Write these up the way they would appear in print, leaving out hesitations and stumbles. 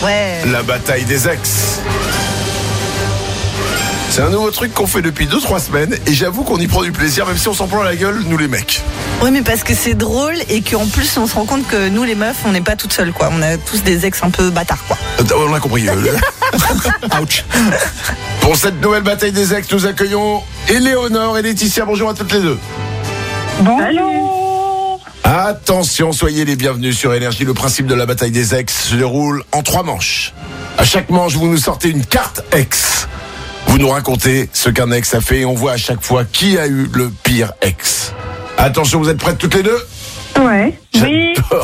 Ouais. La bataille des ex. C'est un nouveau truc qu'on fait depuis 2-3 semaines et j'avoue qu'on y prend du plaisir même si on s'en prend la gueule, nous les mecs. Oui, mais parce que c'est drôle et qu'en plus on se rend compte que nous les meufs, on n'est pas toutes seules quoi. On a tous des ex un peu bâtards quoi. On a compris. Ouch. Pour cette nouvelle bataille des ex, nous accueillons Éléonore et Laetitia. Bonjour à toutes les deux. Bonjour. Attention, soyez les bienvenus sur Énergie. Le principe de la bataille des ex se déroule en 3 manches. À chaque manche, vous nous sortez une carte ex. Vous nous racontez ce qu'un ex a fait et on voit à chaque fois qui a eu le pire ex. Attention, vous êtes prêtes toutes les deux ? Ouais. Oui. J'adore.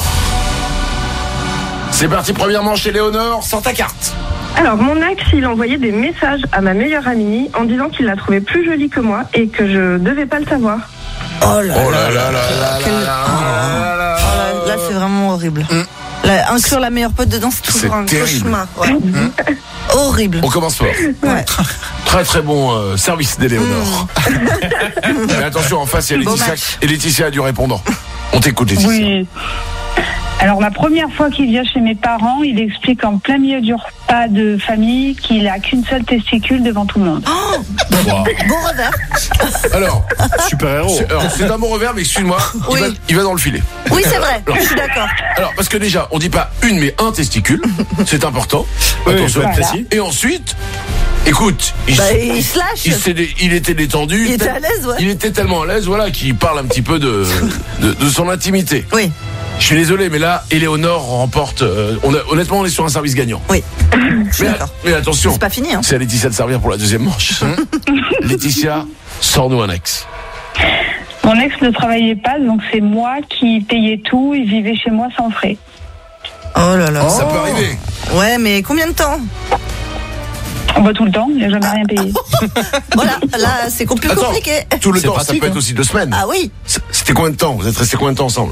C'est parti, première manche, Éléonore, sors ta carte. Alors, mon ex, il envoyait des messages à ma meilleure amie en disant qu'il la trouvait plus jolie que moi et que je devais pas le savoir. Oh là Oh là là là là Quel- là là là. là, c'est vraiment horrible. Inclure la meilleure pote dedans, c'est toujours un terrible. cauchemar. Ouais. Horrible. On commence fort. Ouais. Très très bon service d'Éléonore. Mais attention, en face, il y a Beau Laetitia. match. Et Laetitia a du répondant. On t'écoute, Laetitia. Oui. Alors la première fois qu'il vient chez mes parents, il explique en plein milieu du repas de famille qu'il a qu'une seule testicule devant tout le monde. Wow. Bon revers. Alors, Super-héros. c'est un bon revers, mais excuse-moi, Oui. il va dans le filet. Oui, c'est vrai. Je suis d'accord. Alors, parce que déjà, on dit pas une, mais un testicule. C'est important. Oui, Attention. faut être précis. Et ensuite, écoute, il se lâche. il était détendu. Il était à l'aise, ouais. Il était tellement à l'aise, voilà, qu'il parle un petit peu de son intimité. Oui, Je suis désolé, mais là, Éléonore remporte. Honnêtement, on est sur un service gagnant. oui. Je suis Mais, d'accord. mais attention, C'est pas fini, hein. c'est à Laetitia de servir pour la deuxième manche. Laetitia, sors-nous un ex. Mon ex ne travaillait pas, donc c'est moi qui payais tout. Il vivait chez moi sans frais. Oh là là. Ça peut arriver. Ouais, mais combien de temps? On va tout le temps, il n'a jamais rien payé. Voilà, là, c'est plus Attends, compliqué. tout le C'est temps, ça pratique, peut être hein. aussi 2 semaines. Ah oui. C'était combien de temps? Vous êtes restés combien de temps ensemble?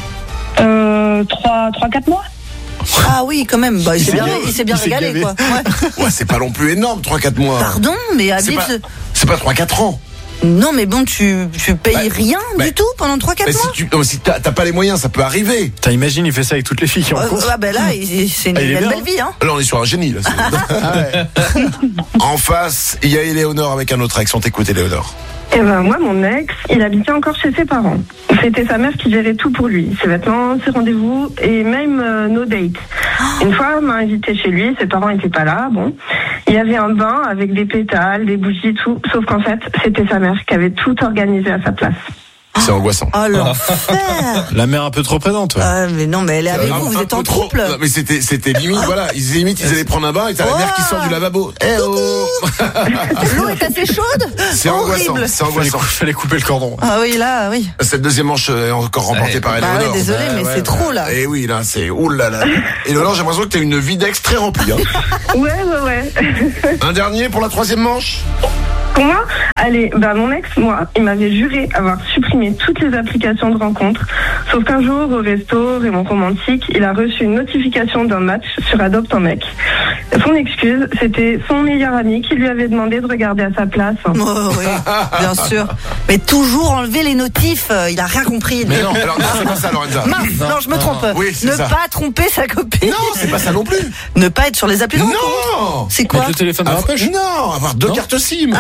3-4 mois. Ah oui, quand même. Bah, il s'est bien il s'est régalé, gavé. quoi. Ouais. Ouais, c'est pas non plus énorme, 3-4 mois. Pardon, mais C'est pas 3-4 ans. Non, mais bon, tu payes rien bah, du tout pendant 3-4 Mais mois. si t'as pas les moyens, ça peut arriver. Imagine, il fait ça avec toutes les filles qui en cours. Ah ben là, c'est une Ah, il est belle bien. vie, hein. Là, on est sur un génie. Là, Ah ouais. En face, il y a Éléonore avec un autre ex. On t'écoute, Éléonore. Et ben moi, mon ex, il habitait encore chez ses parents. C'était sa mère qui gérait tout pour lui, ses vêtements, ses rendez-vous et même nos dates. Une fois, elle m'a invité chez lui, ses parents étaient pas là, bon. Il y avait un bain avec des pétales, des bougies, tout. Sauf qu'en fait, c'était sa mère qui avait tout organisé à sa place. C'est angoissant. Oh l'enfer. La mère un peu trop présente, ouais. Ah, mais non, mais elle est avec vous, vous êtes en couple. Non, mais c'était limite, voilà. Ils allaient prendre un bain et t'as la mère qui sort du lavabo. Eh oh. L'eau est assez chaude. C'est angoissant. Horrible. C'est angoissant. Fallait couper le cordon. Ah oui, là, oui. Cette deuxième manche est encore remportée par Bah Éléonore. ouais, désolé, mais c'est trop, là. Et oui, là, c'est oulala. Éléonore, j'ai l'impression que t'as une vie d'ex très remplie. Hein. Ouais. Un dernier pour la troisième manche. Pour moi, allez, bah mon ex, moi, il m'avait juré avoir supprimé toutes les applications de rencontres. Sauf qu'un jour, au resto, Raymond Romantique, il a reçu une notification d'un match sur Adopte un mec. Son excuse, c'était son meilleur ami qui lui avait demandé de regarder à sa place. Oh, oui, bien sûr. Mais toujours enlever les notifs, il a rien compris. Mais non, alors non, c'est pas ça, Lorenza. Mince, non, je me trompe. Oui, c'est Ne ça. pas tromper sa copine. Non, c'est pas ça non plus. Ne pas être sur les applis de rencontre. Non. C'est quoi? Mettre le téléphone dans la poche. Non, avoir 2 cartes SIM.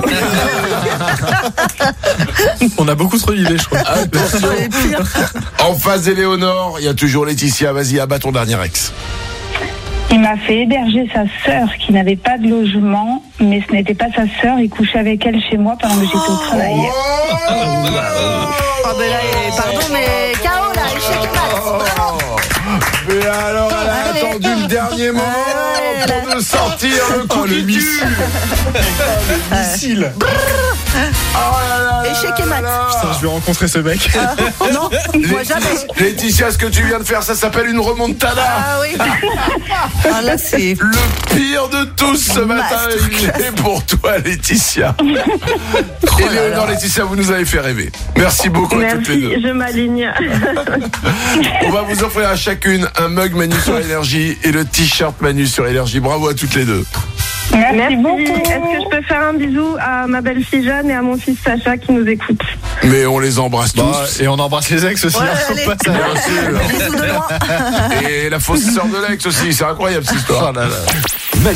On a beaucoup trop d'idées, je crois. Attention. Les pires. En face d'Éléonore, il y a toujours Laetitia. Vas-y, abat ton dernier ex. Il m'a fait héberger sa sœur qui n'avait pas de logement, mais ce n'était pas sa sœur. Il couchait avec elle chez moi pendant que j'étais au travail. Ah ben là, pardon, mais KO là, échec et mat. Vraiment. Mais alors, elle a Allez. attendu le dernier moment Ouais, pour nous sortir le coup le qui missile. tue. Missile. Oh là là Échec là et mat. là. Putain, je vais rencontrer ce mec. Non, moi jamais. Laetitia, ce que tu viens de faire, ça s'appelle une remontada. Ah oui. Ah là, c'est... Le pire de tous ce matin, il est pour toi, Laetitia. Éléonore, Laetitia, vous nous avez fait rêver. Merci beaucoup à toutes les deux. Merci, je m'aligne. On va vous offrir à chacune un mug Manu sur Énergie et le t-shirt Manu sur Énergie. Bravo à toutes les deux. Merci beaucoup. Est-ce que je peux faire un bisou à ma belle-fille Jeanne et à mon fils Sacha qui nous écoutent? Mais on les embrasse tous. Et on embrasse les ex aussi. Ouais, Faut allez. pas ça. Bien sûr. Bisous de loin. Et la fausse sœur de l'ex aussi, c'est incroyable cette histoire. Oh là là.